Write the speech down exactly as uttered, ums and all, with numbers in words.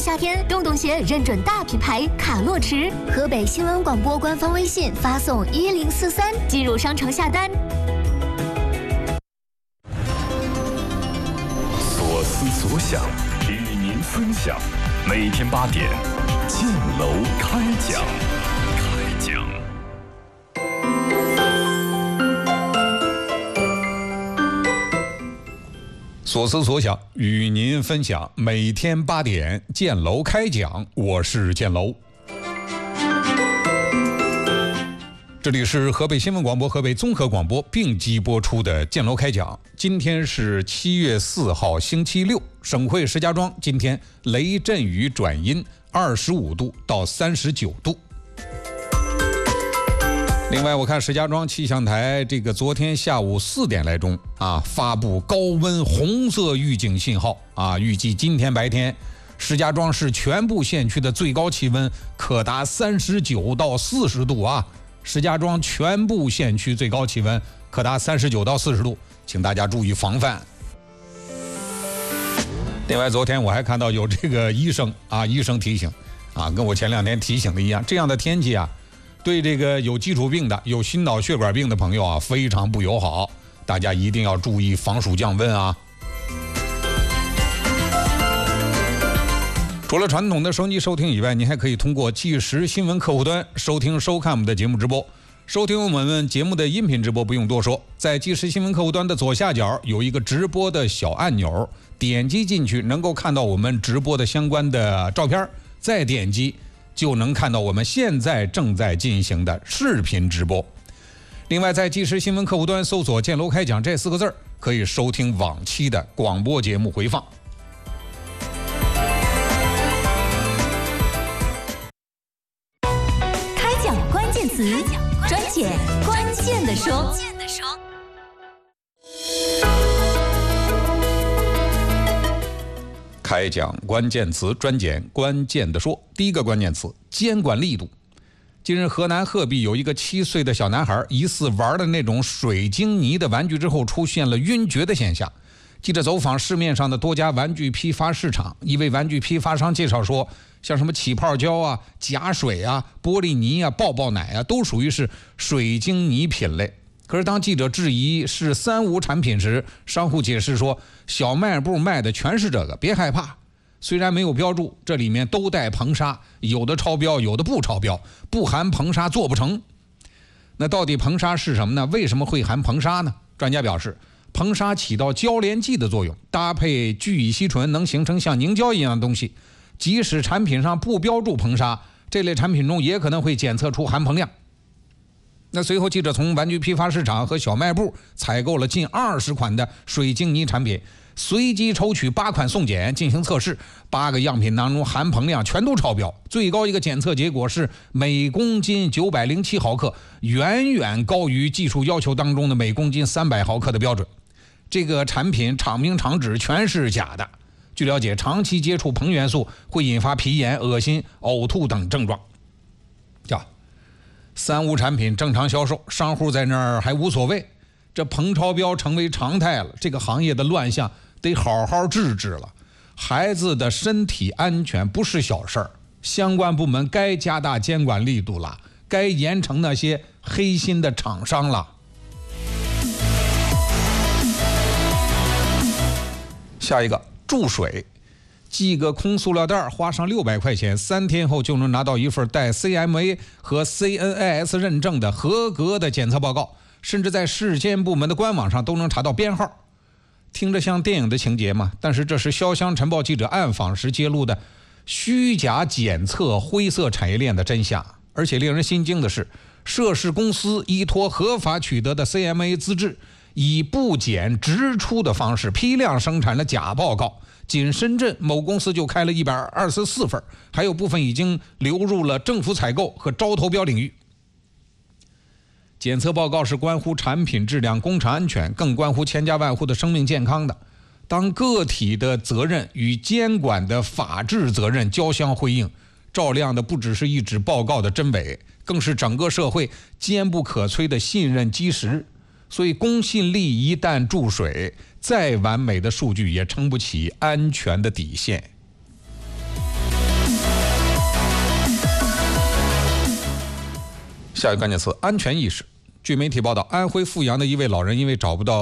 夏天，洞洞鞋认准大品牌卡洛驰。河北新闻广播官方微信发送一零四三进入商城下单。 所思所想，与您分享。每天八点，建楼开讲。开讲。 所思所想，与您分享。每天八点，建楼开讲，我是建楼。这里是河北新闻广播、河北综合广播并机播出的建楼开讲。今天是七月四号，星期六。省会石家庄今天雷阵雨转阴，二十五度到三十九度。另外，我看石家庄气象台这个昨天下午四点来钟啊，发布高温红色预警信号啊，预计今天白天石家庄市全部县区的最高气温可达三十九到四十度啊。石家庄全部县区最高气温可达三十九到四十度，请大家注意防范。另外，昨天我还看到有这个医生啊，医生提醒啊，跟我前两天提醒的一样，这样的天气啊，对这个有基础病的、有心脑血管病的朋友啊，非常不友好，大家一定要注意防暑降温啊。除了传统的收音机收听以外，您还可以通过即时新闻客户端收听收看我们的节目直播。收听我们节目的音频直播不用多说，在即时新闻客户端的左下角有一个直播的小按钮，点击进去能够看到我们直播的相关的照片，再点击就能看到我们现在正在进行的视频直播。另外，在即时新闻客户端搜索建楼开讲这四个字，可以收听往期的广播节目回放。 开讲关键词，专解关键的说。 开讲关键词，专简关键的说。第一个关键词，监管力度。近日，河南鹤壁有一个七岁的小男孩，疑似玩的那种水晶泥的玩具之后，出现了晕厥的现象。记者走访市面上的多家玩具批发市场，一位玩具批发商介绍说，像什么起泡胶啊、假水啊、玻璃泥啊、抱抱奶啊，都属于是水晶泥品类。可是当记者质疑是三无产品时，商户解释说，小卖部卖的全是这个，别害怕。虽然没有标注，这里面都带硼砂，有的超标，有的不超标，不含硼砂做不成。那到底硼砂是什么呢？为什么会含硼砂呢？专家表示，硼砂起到交联剂的作用，搭配聚乙烯醇能形成像凝胶一样的东西。即使产品上不标注硼砂，这类产品中也可能会检测出含硼量。那随后，记者从玩具批发市场和小卖部采购了近二十款的水晶泥产品，随机抽取八款送检进行测试，八个样品当中含硼量全都超标，最高一个检测结果是每公斤九百零七毫克，远远高于技术要求当中的每公斤三百毫克的标准。这个产品厂名厂址全是假的。据了解，长期接触硼元素会引发皮炎、恶心、呕吐等症状。呀，三无产品正常销售，商户在那儿还无所谓，这硼超标成为常态了，这个行业的乱象得好好治治了。孩子的身体安全不是小事儿，相关部门该加大监管力度了，该严惩那些黑心的厂商了。下一个，注水。寄个空塑料袋花上六百块钱，三天后就能拿到一份带 C M A 和 C N I S 认证的合格的检测报告，甚至在市监部门的官网上都能查到编号。听着像电影的情节嘛，但是这是潇湘晨报记者暗访时揭露的虚假检测灰色产业链的真相。而且令人心惊的是，涉事公司依托合法取得的 C M A 资质，以不检直出的方式批量生产了假报告。仅深圳某公司就开了一百二十四份，还有部分已经流入了政府采购和招投标领域。检测报告是关乎产品质量、工厂安全，更关乎千家万户的生命健康的。当个体的责任与监管的法治责任交相辉映，照亮的不只是一纸报告的真伪，更是整个社会坚不可摧的信任基石。所以公信力一旦注水，再完美的数据也撑不起安全的底线。 下一个关键词：安全意识。据媒体报道，安徽阜阳的一位老人因为找不到